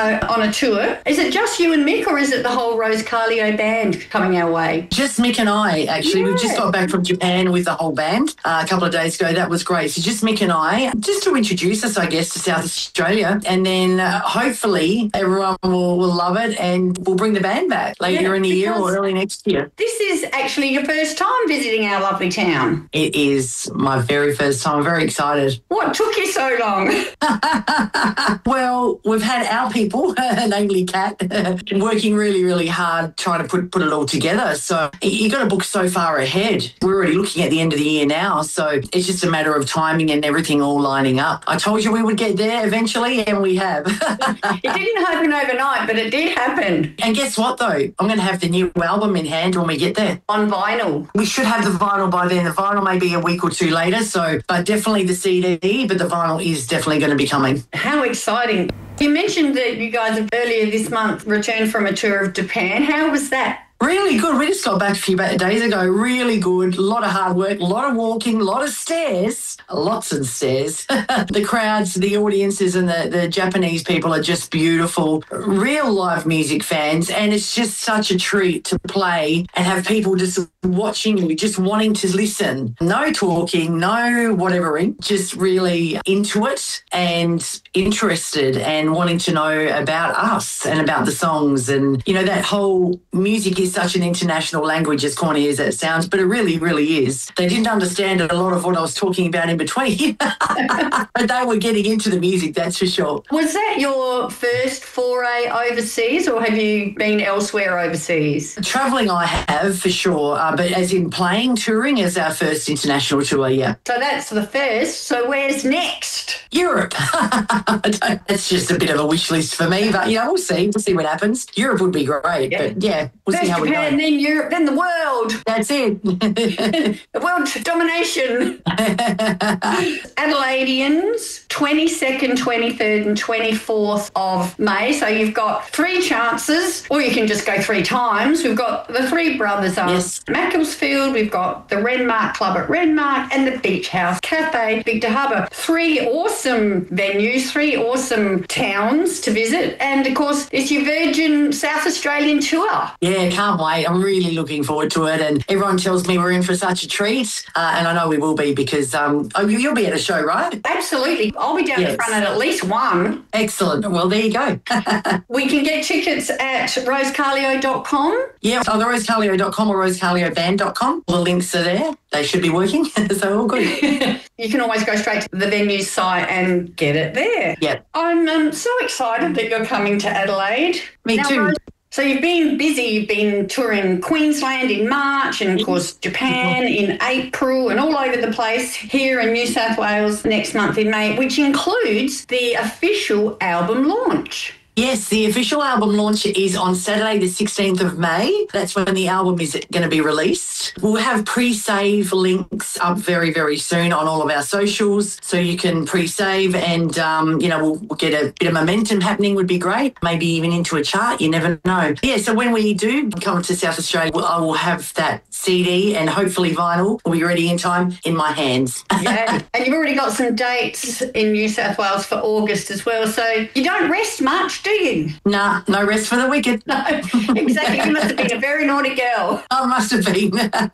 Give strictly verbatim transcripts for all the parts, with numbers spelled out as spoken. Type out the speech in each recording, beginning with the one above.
Carlio on a tour. Is it just you and Mick, or is it the whole Rose Carlio band coming our way? Just Mick and I, actually. Yeah. We just got back from Japan with the whole band uh, a couple of days ago. That was great. So just Mick and I, just to introduce us, I guess, to South Australia. And then uh, hopefully everyone will, will love it and we'll bring the band back later Yeah, in the year or early next year. This is actually your first time visiting our lovely town. It is my very first time. I'm very excited. What took you so long? Well, we've had our people, namely Kat, working really, really hard trying to put, put it all together. So you got to book so far ahead. We're already looking at the end of the year now. So it's just a matter of timing and everything all lining up. I told you we would get there eventually, and we have. It didn't happen overnight, but it did happen. And guess what, though? I'm going to have the new album in hand when we get there. On vinyl. We should have the vinyl by then. The vinyl may be a week or two later, so but definitely the C D, but the vinyl is definitely going to be coming. How exciting. You mentioned that you guys have earlier this month returned from a tour of Japan. How was that? Really good. We just got back a few days ago. Really good. A lot of hard work, a lot of walking, a lot of stairs, lots of stairs. The crowds, the audiences and the, the Japanese people are just beautiful. Real live music fans. And it's just such a treat to play and have people just watching you, just wanting to listen. No talking, no whatevering, just really into it and interested and wanting to know about us and about the songs. And, you know, that whole music is such an international language, as corny as that sounds, but it really, really is. They didn't understand a lot of what I was talking about in between, but they were getting into the music, that's for sure. Was that your first foray overseas, or have you been elsewhere overseas? Travelling I have, for sure, uh, but as in playing, touring is our first international tour, yeah. So that's the first. So where's next? Europe. That's just a bit of a wish list for me, but, yeah, we'll see. We'll see what happens. Europe would be great, yeah. But, yeah, we'll First see how we go. Japan, then Europe, then the world. That's it. The world domination. Adelaideans, twenty-second, twenty-third and twenty-fourth of May. So you've got three chances, or you can just go three times. We've got the Three Brothers on yes. Macclesfield. We've got the Renmark Club at Renmark and the Beach House Cafe, Victor Harbour. Three awesome venues, three awesome towns to visit. And, of course, it's your Virgin South Australian tour. Yeah, can't wait. I'm really looking forward to it. And everyone tells me we're in for such a treat. Uh, and I know we will be because um, oh, you'll be at a show, right? Absolutely. I'll be down yes. the front at at least one. Excellent. Well, there you go. We can get tickets at rose carlio dot com. Yeah, either rose carlio dot com or rose carlio band dot com. The links are there. They should be working. So all good. You can always go straight to the venue's site and get it there. Yeah. I'm um, so excited that you're coming to Adelaide. Me now, too. Rose, so you've been busy. You've been touring Queensland in March and, of course, Japan in April and all over the place here in New South Wales next month in May, which includes the official album launch. Yes, the official album launch is on Saturday the sixteenth of May. That's when the album is going to be released. We'll have pre-save links up very, very soon on all of our socials, so you can pre-save and, um, you know, we'll, we'll get a bit of momentum happening would be great. Maybe even into a chart, you never know. Yeah, so when we do come to South Australia, I will have that C D and hopefully vinyl will be ready in time in my hands. Yeah, and you've already got some dates in New South Wales for August as well, so you don't rest much, do you? Nah, no rest for the wicked. No, exactly. You must have been a very naughty girl. I must have been.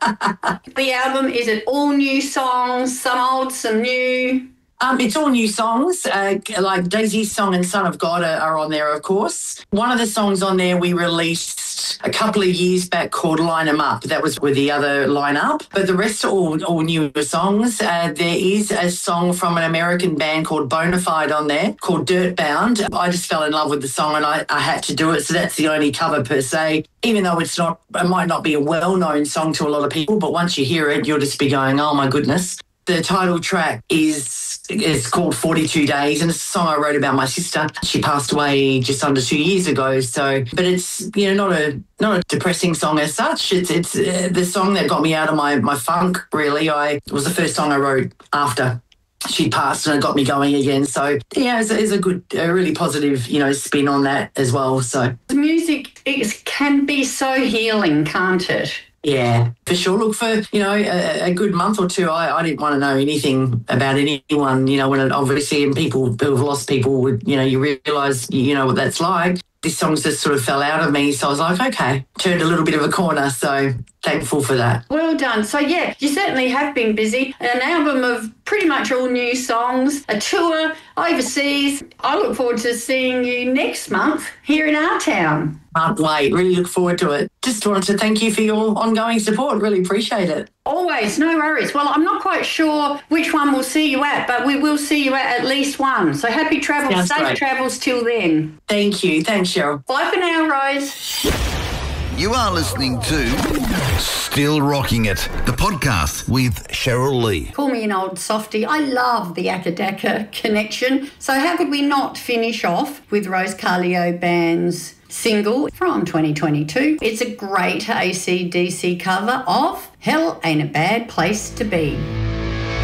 The album, is it all new songs, some old, some new? Um, it's all new songs, uh, like Daisy's song and Son of God are, are on there, of course. One of the songs on there we released a couple of years back called Line 'Em Up. That was with the other lineup. But the rest are all, all newer songs. Uh, there is a song from an American band called Bonafide on there called Dirtbound. I just fell in love with the song and I, I had to do it. So that's the only cover per se, even though it's not, it might not be a well-known song to a lot of people, but once you hear it, you'll just be going, oh my goodness. The title track is is called forty-two days, and it's a song I wrote about my sister. She passed away just under two years ago. So, but it's, you know, not a not a depressing song as such. It's it's uh, the song that got me out of my my funk. Really, I it was the first song I wrote after she passed, and it got me going again. So yeah, it's, it's a good, a really positive, you know, spin on that as well. So the music is, can be so healing, can't it? Yeah, for sure. Look, for, you know, a, a good month or two, I, I didn't want to know anything about anyone, you know, when it obviously, and people who have lost people would, you know, you realise, you know, what that's like. This song just sort of fell out of me. So I was like, okay, turned a little bit of a corner. So thankful for that. Well done. So, yeah, you certainly have been busy. An album of pretty much all new songs, a tour overseas. I look forward to seeing you next month here in our town. Can't wait. Really look forward to it. Just wanted to thank you for your ongoing support. Really appreciate it. Always, no worries. Well, I'm not quite sure which one we'll see you at, but we will see you at at least one. So happy travels, Sounds safe great. travels till then. Thank you. Thanks, Cheryl. Bye for now, Rose. You are listening to Still Rocking It, the podcast with Cheryl Lee. Call me an old softie. I love the Akadaka connection. So how could we not finish off with Rose Carleo Band's single from twenty twenty-two? It's a great A C D C cover of Hell Ain't a Bad Place to Be.